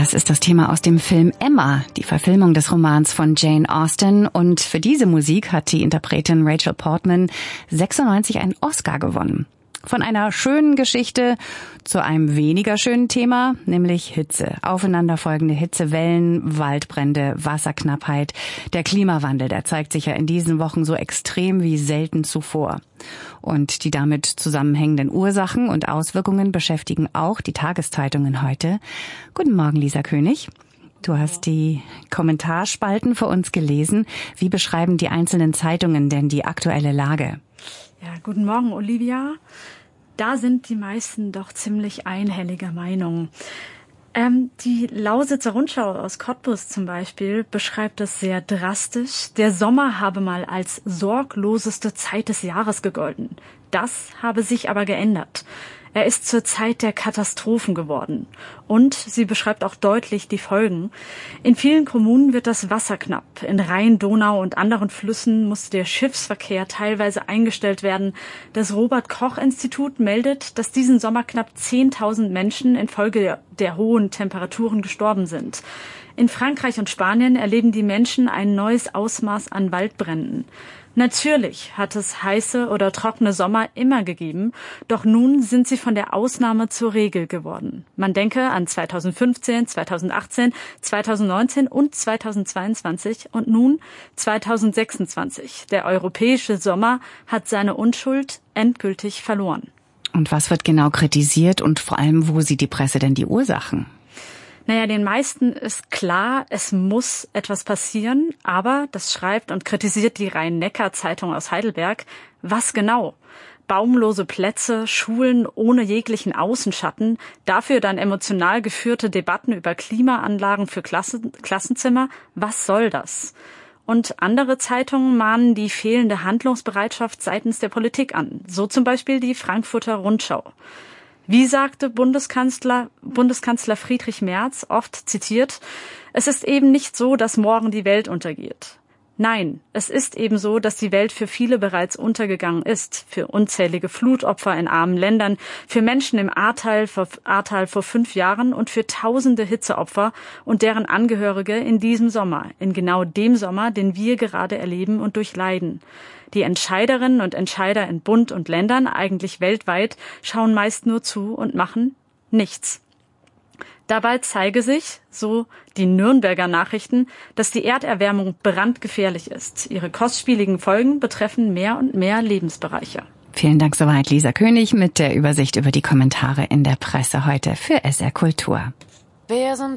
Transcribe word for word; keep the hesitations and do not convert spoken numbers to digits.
Das ist das Thema aus dem Film Emma, die Verfilmung des Romans von Jane Austen. Und für diese Musik hat die Interpretin Rachel Portman sechsundneunzig einen Oscar gewonnen. Von einer schönen Geschichte zu einem weniger schönen Thema, nämlich Hitze. Aufeinanderfolgende Hitzewellen, Waldbrände, Wasserknappheit. Der Klimawandel, der zeigt sich ja in diesen Wochen so extrem wie selten zuvor. Und die damit zusammenhängenden Ursachen und Auswirkungen beschäftigen auch die Tageszeitungen heute. Guten Morgen, Lisa König. Du hast die Kommentarspalten für uns gelesen. Wie beschreiben die einzelnen Zeitungen denn die aktuelle Lage? Ja, guten Morgen, Olivia. Da sind die meisten doch ziemlich einhelliger Meinung. Ähm, die Lausitzer Rundschau aus Cottbus zum Beispiel beschreibt es sehr drastisch. Der Sommer habe mal als sorgloseste Zeit des Jahres gegolten. Das habe sich aber geändert. Er ist zur Zeit der Katastrophen geworden. Und sie beschreibt auch deutlich die Folgen. In vielen Kommunen wird das Wasser knapp. In Rhein, Donau und anderen Flüssen musste der Schiffsverkehr teilweise eingestellt werden. Das Robert-Koch-Institut meldet, dass diesen Sommer knapp zehntausend Menschen infolge der, der hohen Temperaturen gestorben sind. In Frankreich und Spanien erleben die Menschen ein neues Ausmaß an Waldbränden. Natürlich hat es heiße oder trockene Sommer immer gegeben, doch nun sind sie von der Ausnahme zur Regel geworden. Man denke an zweitausendfünfzehn, zweitausendachtzehn, zweitausendneunzehn und zweitausendzweiundzwanzig und nun zweitausendsechsundzwanzig. Der europäische Sommer hat seine Unschuld endgültig verloren. Und was wird genau kritisiert und vor allem, wo sieht die Presse denn die Ursachen? Naja, den meisten ist klar, es muss etwas passieren, aber das schreibt und kritisiert die Rhein-Neckar-Zeitung aus Heidelberg. Was genau? Baumlose Plätze, Schulen ohne jeglichen Außenschatten, dafür dann emotional geführte Debatten über Klimaanlagen für Klassen, Klassenzimmer. Was soll das? Und andere Zeitungen mahnen die fehlende Handlungsbereitschaft seitens der Politik an. So zum Beispiel die Frankfurter Rundschau. Wie sagte Bundeskanzler, Bundeskanzler Friedrich Merz, oft zitiert, es ist eben nicht so, dass morgen die Welt untergeht. Nein, es ist eben so, dass die Welt für viele bereits untergegangen ist, für unzählige Flutopfer in armen Ländern, für Menschen im Ahrtal vor, Ahrtal vor fünf Jahren und für tausende Hitzeopfer und deren Angehörige in diesem Sommer, in genau dem Sommer, den wir gerade erleben und durchleiden. Die Entscheiderinnen und Entscheider in Bund und Ländern, eigentlich weltweit, schauen meist nur zu und machen nichts. Dabei zeige sich, so die Nürnberger Nachrichten, dass die Erderwärmung brandgefährlich ist. Ihre kostspieligen Folgen betreffen mehr und mehr Lebensbereiche. Vielen Dank soweit, Lisa König, mit der Übersicht über die Kommentare in der Presse heute für S R Kultur. Wir sind